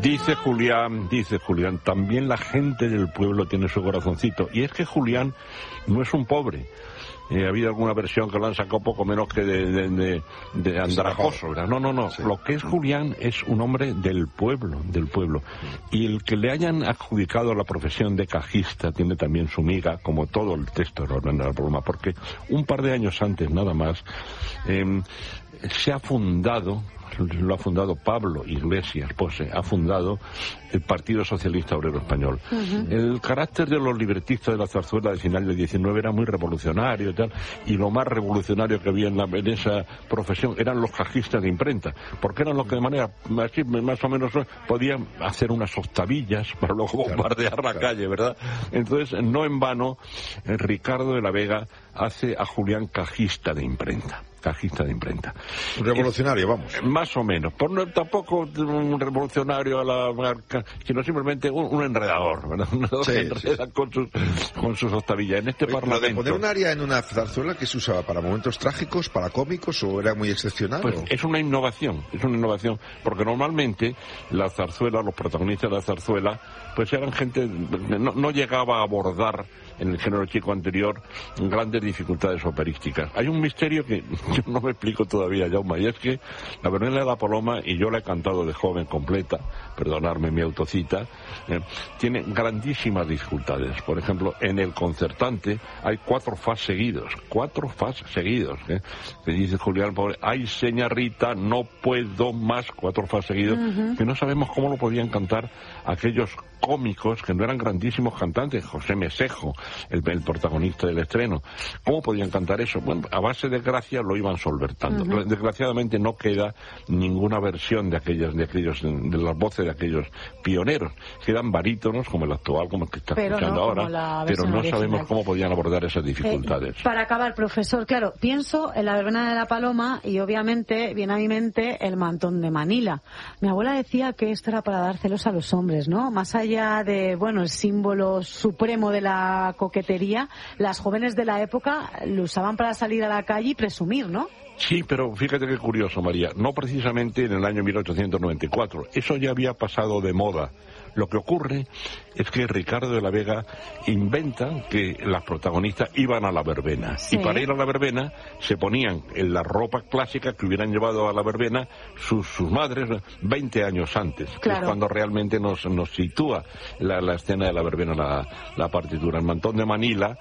Dice Julián, también la gente del pueblo tiene su corazoncito. Y es que Julián no es un pobre. Ha habido alguna versión que lo han sacado poco menos que de andrajoso, ¿verdad? No. Sí. Lo que es Julián es un hombre del pueblo. Y el que le hayan adjudicado la profesión de cajista tiene también su miga, como todo el texto de la Paloma, porque un par de años antes, nada más, lo ha fundado Pablo Iglesias Pose, ha fundado el Partido Socialista Obrero Español. El carácter de los libretistas de la zarzuela del final del 19 era muy revolucionario y tal, y lo más revolucionario que había en esa profesión eran los cajistas de imprenta, porque eran los que de manera así, más o menos podían hacer unas octavillas para luego bombardear la calle, ¿verdad? Entonces, no en vano, Ricardo de la Vega hace a Julián cajista de imprenta. Un revolucionario, vamos. Más o menos. Tampoco un revolucionario a la marca, sino simplemente un enredador, ¿verdad? Un enredador que enreda con sus octavillas. En este Parlamento... ¿Lo de poner un aria en una zarzuela que se usaba para momentos trágicos, para cómicos, o era muy excepcional? Pues es una innovación, porque normalmente la zarzuela, los protagonistas de la zarzuela, pues eran gente, no llegaba a abordar en el género chico anterior grandes dificultades operísticas. Hay un misterio que yo no me explico todavía, Jaume, y es que la verbena de la Paloma, y yo la he cantado de joven completa, perdonadme mi autocita, tiene grandísimas dificultades. Por ejemplo, en el concertante hay 4 fas seguidos, que dice Julián, pobre, ay señorita, no puedo más, 4 fas seguidos, que no sabemos cómo lo podían cantar aquellos cómicos que no eran grandísimos cantantes. José Mesejo, el protagonista del estreno, ¿cómo podían cantar eso? Bueno, a base de gracia lo iban solventando. Desgraciadamente no queda ninguna versión de las voces de aquellos pioneros. Quedan barítonos como el actual, como el que está escuchando ahora, pero no sabemos cómo podían abordar esas dificultades. Para acabar, profesor, claro, pienso en la verbena de la Paloma y obviamente viene a mi mente el mantón de Manila. Mi abuela decía que esto era para dar celos a los hombres, ¿no? Más allá de, el símbolo supremo de la coquetería, las jóvenes de la época lo usaban para salir a la calle y presumir, ¿no? Sí, pero fíjate qué curioso, María. No precisamente en el año 1894. Eso ya había pasado de moda. Lo que ocurre es que Ricardo de la Vega inventa que las protagonistas iban a la verbena. Sí. Y para ir a la verbena se ponían en la ropa clásica que hubieran llevado a la verbena sus madres 20 años antes. Claro. Que es cuando realmente nos sitúa la escena de la verbena, la partitura. El mantón de Manila...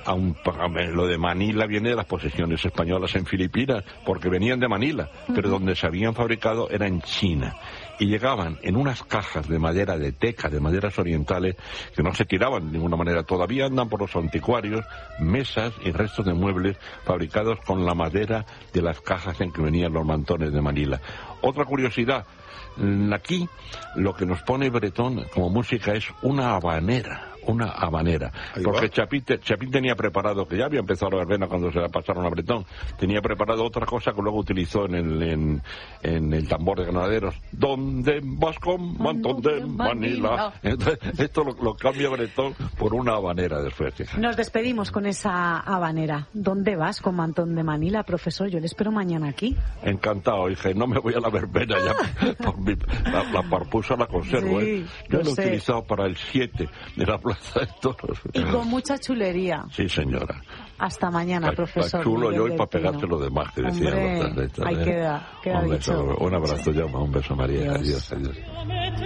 lo de Manila viene de las posesiones españolas en Filipinas, porque venían de Manila, pero donde se habían fabricado era en China. Y llegaban en unas cajas de madera de teca, de maderas orientales, que no se tiraban de ninguna manera. Todavía andan por los anticuarios mesas y restos de muebles fabricados con la madera de las cajas en que venían los mantones de Manila. Otra curiosidad, aquí lo que nos pone Bretón como música es una habanera. Porque Chapín tenía preparado, que ya había empezado la verbena cuando se la pasaron a Bretón, tenía preparado otra cosa que luego utilizó en el tambor de Granaderos. ¿Dónde vas con mantón de Manila? Entonces, esto lo cambia Bretón por una habanera después. Nos despedimos con esa habanera. ¿Dónde vas con mantón de Manila, profesor? Yo le espero mañana aquí. Encantado, hija. No me voy a la verbena ya. La parpusa la conservo, sí, Yo la he utilizado para el 7 de la Plaza de Toros. Y con mucha chulería. Sí, señora. Hasta mañana, profesor. Está chulo yo y para pegarte los demás que decían. Ahí queda dicho. Un abrazo, Jaume, un beso, María. Adiós.